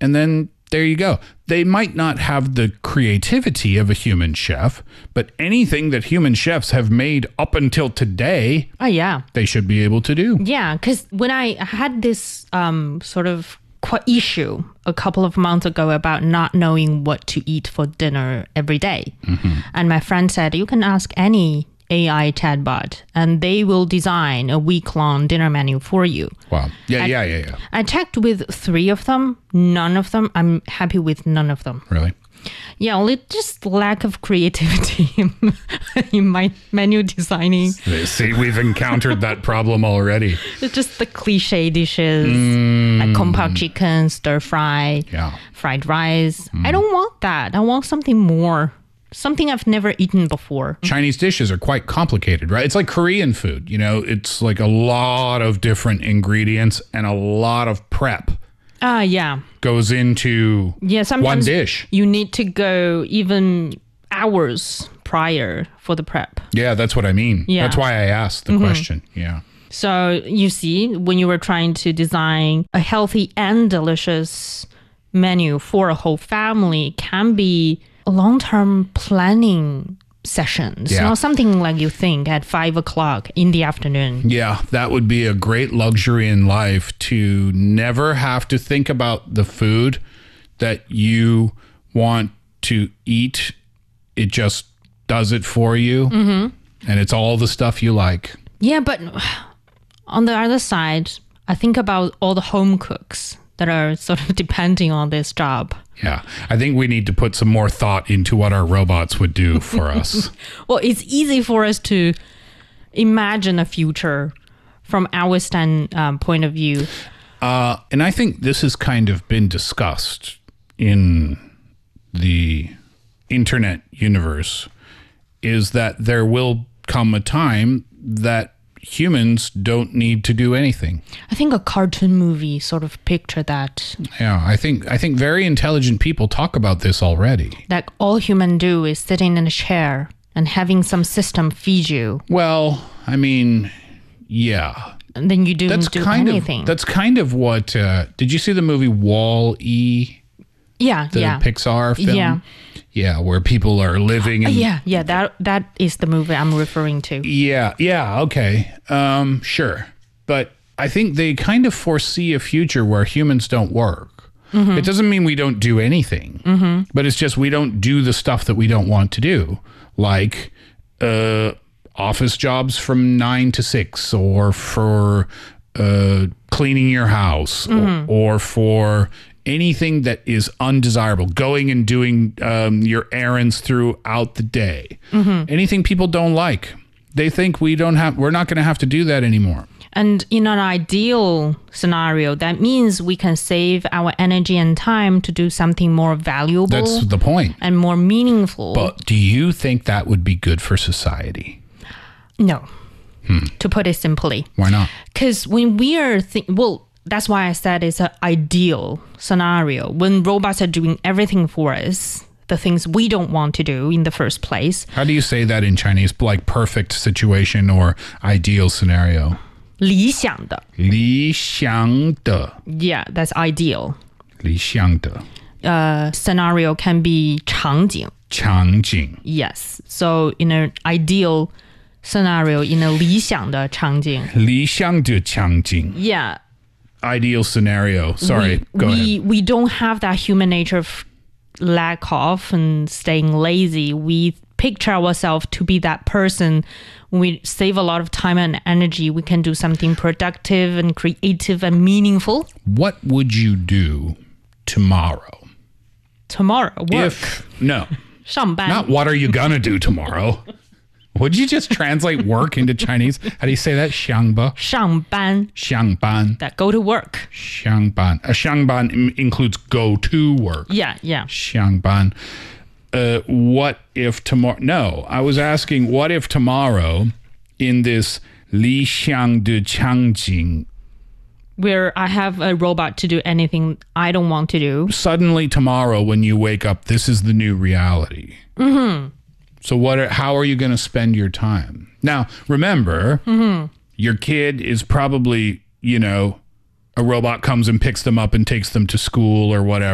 and then there you go. They might not have the creativity of a human chef, but anything that human chefs have made up until today, they should be able to do. Yeah, because when I had this sort of issue a couple of months ago about not knowing what to eat for dinner every day. And my friend said, you can ask any AI chatbot and they will design a week-long dinner menu for you. Wow. Yeah. I checked with 3 of them. None of them. I'm happy with none of them. Really? Yeah, only just lack of creativity in my menu designing. See, we've encountered that problem already. It's just the cliche dishes, like kung pao chicken, stir fry, fried rice. I don't want that. I want something more. Something I've never eaten before. Chinese dishes are quite complicated, right? It's like Korean food. You know, it's like a lot of different ingredients and a lot of prep. Goes into one dish. You need to go even hours prior for the prep. Yeah, that's what I mean. Yeah. That's why I asked the question. Yeah. So you see, when you were trying to design a healthy and delicious menu for a whole family, it can be long-term planning sessions, something like you think at 5 o'clock in the afternoon. Yeah, that would be a great luxury in life, to never have to think about the food that you want to eat. It just does it for you, and it's all the stuff you like. Yeah, but on the other side, I think about all the home cooks that are sort of depending on this job. Yeah, I think we need to put some more thought into what our robots would do for us. Well, it's easy for us to imagine a future from our point of view. And I think this has kind of been discussed in the internet universe, is that there will come a time that humans don't need to do anything. I think a cartoon movie sort of picture that. Yeah, I think very intelligent people talk about this already. Like all humans do is sitting in a chair and having some system feed you. Well, I mean, yeah. And then you do anything. That's kind of what... did you see the movie Wall-E? Yeah, the Pixar film? Yeah. Yeah, where people are living in... that is the movie I'm referring to. Yeah, okay. Sure. But I think they kind of foresee a future where humans don't work. It doesn't mean we don't do anything, but it's just we don't do the stuff that we don't want to do, like office jobs from 9 to 6, or for cleaning your house, or for... anything that is undesirable, going and doing your errands throughout the day. Anything people don't like. They think we're not going to have to do that anymore. And in an ideal scenario, that means we can save our energy and time to do something more valuable. That's the point. And more meaningful. But do you think that would be good for society? No. To put it simply. Why not? Because when we are that's why I said it's an ideal scenario. When robots are doing everything for us, the things we don't want to do in the first place. How do you say that in Chinese? Like perfect situation or ideal scenario? 理想的. 理想的. Yeah, that's ideal. 理想的. Scenario can be 场景. 场景. Yes. So in an ideal scenario, in a 理想的场景. 理想的场景. Yeah. Ideal scenario. Sorry, go ahead. We don't have that human nature of lack of and staying lazy. We picture ourselves to be that person. When we save a lot of time and energy, we can do something productive and creative and meaningful. What would you do tomorrow? Tomorrow? Work. No. 上班. Not what are you gonna do tomorrow? Would you just translate work into Chinese? How do you say that? 上班. 上班. 上班. That go to work. 上班. 上班 includes go to work. Yeah. 上班. What if tomorrow? No, I was asking, what if tomorrow in this 理想的场景, where I have a robot to do anything I don't want to do. Suddenly tomorrow when you wake up, this is the new reality. So how are you going to spend your time? Now, remember, your kid is probably, a robot comes and picks them up and takes them to school or whatever.